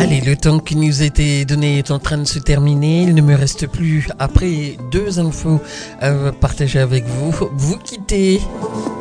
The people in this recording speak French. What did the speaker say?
Allez, le temps qui nous a été donné est en train de se terminer. Il ne me reste plus, après 2 infos à partager avec vous, vous quittez.